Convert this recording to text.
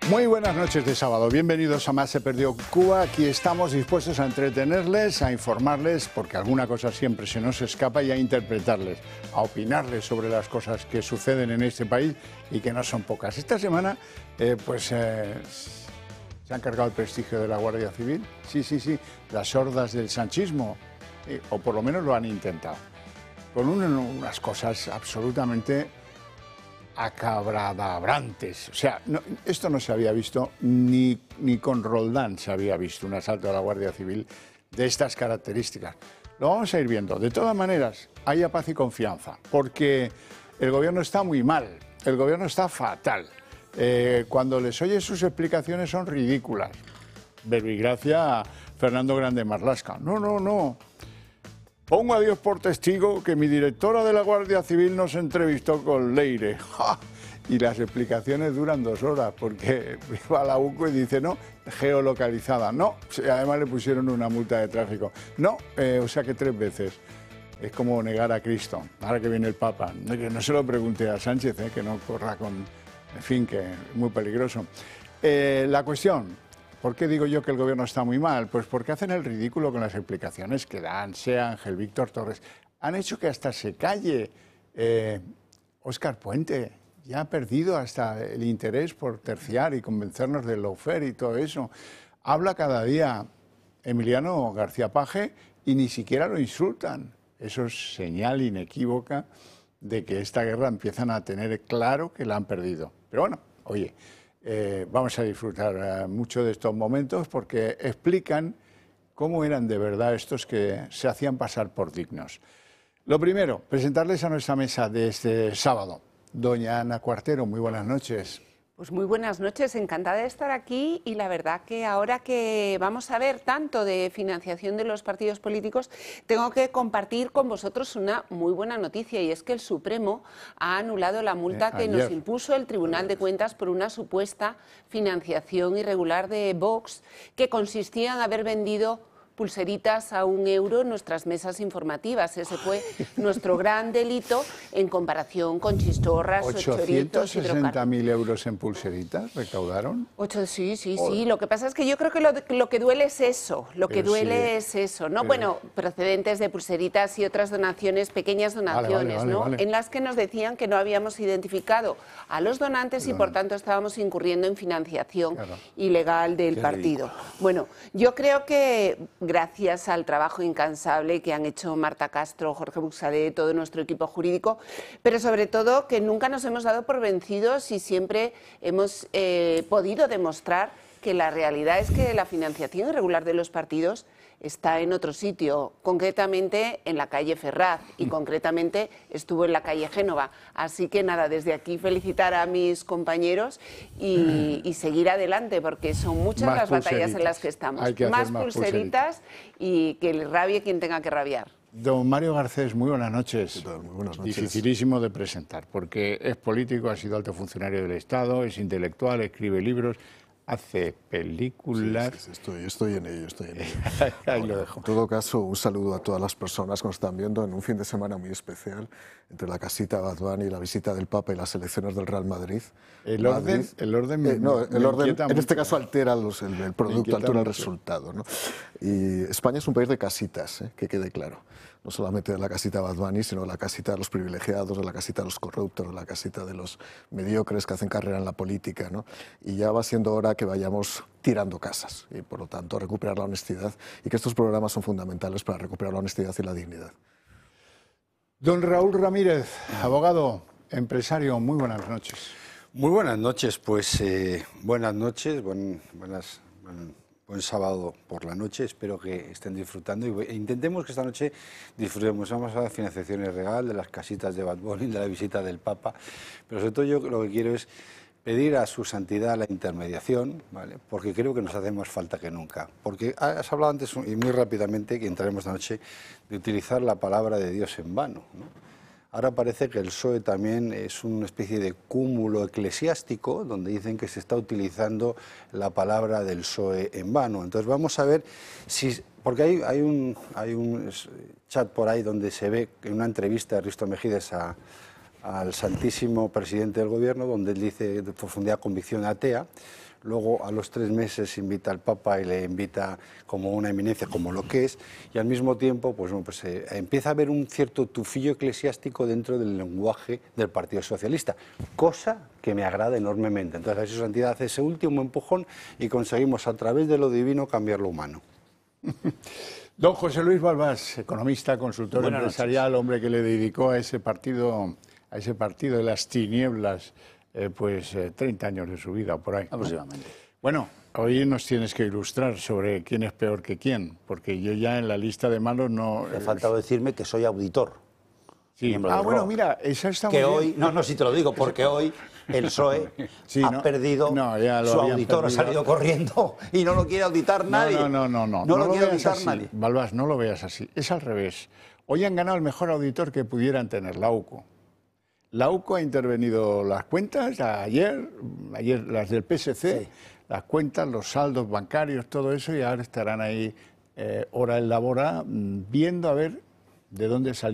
Muy buenas noches de sábado, bienvenidos a Más se perdió Cuba. Aquí estamos dispuestos a entretenerles, a informarles, porque alguna cosa siempre se nos escapa, y a interpretarles, a opinarles sobre las cosas que suceden en este país y que no son pocas. Esta semana, se han cargado el prestigio de la Guardia Civil, sí, las hordas del sanchismo, o por lo menos lo han intentado, con unas cosas absolutamente acabradabrantes. O sea, esto no se había visto, ni con Roldán se había visto un asalto a la Guardia Civil de estas características. Lo vamos a ir viendo. De todas maneras, haya paz y confianza, porque el gobierno está muy mal, el gobierno está fatal. Cuando les oyes sus explicaciones son ridículas. Verbigracia a Fernando Grande Marlaska. No. Pongo a Dios por testigo que mi directora de la Guardia Civil nos entrevistó con Leire. ¡Ja! Y las explicaciones duran 2 horas, porque va a la UCO y dice, no, geolocalizada. No, además le pusieron una multa de tráfico. No, o sea que 3 veces. Es como negar a Cristo, ahora que viene el Papa. Que no se lo pregunte a Sánchez, que no corra con... En fin, que es muy peligroso. La cuestión... ¿Por qué digo yo que el gobierno está muy mal? Pues porque hacen el ridículo con las explicaciones que dan, sea Ángel Víctor Torres. Han hecho que hasta se calle Óscar Puente. Ya ha perdido hasta el interés por terciar y convencernos del lawfare y todo eso. Habla cada día Emiliano García Paje y ni siquiera lo insultan. Eso es señal inequívoca de que esta guerra empiezan a tener claro que la han perdido. Pero bueno, oye... vamos a disfrutar mucho de estos momentos porque explican cómo eran de verdad estos que se hacían pasar por dignos. Lo primero, presentarles a nuestra mesa de este sábado. Doña Ana Cuartero, muy buenas noches. Pues muy buenas noches, encantada de estar aquí, y la verdad que ahora que vamos a ver tanto de financiación de los partidos políticos, tengo que compartir con vosotros una muy buena noticia, y es que el Supremo ha anulado la multa que nos impuso el Tribunal de Cuentas por una supuesta financiación irregular de Vox, que consistía en haber vendido pulseritas a €1 en nuestras mesas informativas. Ese fue nuestro gran delito en comparación con chistorras, choritos, 860.000 euros en pulseritas recaudaron. Sí. Lo que pasa es que yo creo que lo que duele es eso. Lo que duele es eso, ¿no? Bueno, procedentes de pulseritas y otras donaciones, pequeñas donaciones, vale. En las que nos decían que no habíamos identificado a los donantes y por tanto estábamos incurriendo en financiación ilegal del partido. Bueno, yo creo que gracias al trabajo incansable que han hecho Marta Castro, Jorge Buxadé, todo nuestro equipo jurídico, pero sobre todo que nunca nos hemos dado por vencidos y siempre hemos podido demostrar que la realidad es que la financiación irregular de los partidos está en otro sitio, concretamente en la calle Ferraz, y concretamente estuvo en la calle Génova. Así que nada, desde aquí felicitar a mis compañeros y seguir adelante, porque son muchas las batallas en las que estamos. Más pulseritas y que le rabie quien tenga que rabiar. Don Mario Garcés, muy buenas noches. Muy buenas noches. Dificilísimo de presentar, porque es político, ha sido alto funcionario del Estado, es intelectual, escribe libros, hace películas... Sí, estoy en ello. Ahí lo dejo. En todo caso, un saludo a todas las personas que nos están viendo en un fin de semana muy especial, entre la casita Bad Bunny, la visita del Papa y las elecciones del Real Madrid. El orden en este caso altera el producto, altera el resultado, ¿no? Y España es un país de casitas, que quede claro. No solamente de la casita Bad Bunny, sino de la casita de los privilegiados, de la casita de los corruptos, de la casita de los mediocres que hacen carrera en la política, ¿no? Y ya va siendo hora que vayamos tirando casas y, por lo tanto, recuperar la honestidad, y que estos programas son fundamentales para recuperar la honestidad y la dignidad. Don Raúl Ramírez, abogado, empresario, muy buenas noches. Muy buenas noches, pues buenas noches, buen sábado por la noche, espero que estén disfrutando e intentemos que esta noche disfrutemos. Vamos a la financiación ilegal, de las casitas de Bad Bunny, de la visita del Papa, pero sobre todo yo lo que quiero es pedir a su santidad la intermediación, ¿vale? Porque creo que nos hace más falta que nunca. Porque has hablado antes, y muy rápidamente, que entraremos esta noche, de utilizar la palabra de Dios en vano, ¿no? Ahora parece que el PSOE también es una especie de cúmulo eclesiástico donde dicen que se está utilizando la palabra del PSOE en vano. Entonces vamos a ver si... Porque hay un chat por ahí donde se ve en una entrevista de Risto Mejides a al santísimo presidente del gobierno, donde él dice de profundidad convicción atea. Luego, a los 3 meses, invita al Papa y le invita como una eminencia, como lo que es, y al mismo tiempo pues, empieza a haber un cierto tufillo eclesiástico dentro del lenguaje del Partido Socialista, cosa que me agrada enormemente. Entonces, a su santidad hace ese último empujón y conseguimos, a través de lo divino, cambiar lo humano. Don José Luis Balbás, economista, consultor Buenas empresarial, noches. hombre que le dedicó a ese partido de las tinieblas, 30 años de su vida, por ahí. Aproximadamente. Bueno, hoy nos tienes que ilustrar sobre quién es peor que quién, porque yo ya en la lista de malos no... Me ha faltado decirme que soy auditor. Sí. Bueno, mira, esa está muy que bien. hoy, no, si te lo digo, porque hoy el PSOE ha perdido, su auditor ha salido corriendo y no lo quiere auditar nadie. No lo quiere auditar así. nadie. Balbás, no lo veas así, es al revés. Hoy han ganado el mejor auditor que pudieran tener, la UCO. La UCO ha intervenido las cuentas ayer las del PSC, sí. Las cuentas, los saldos bancarios, todo eso, y ahora estarán ahí hora en labora viendo a ver de dónde salió.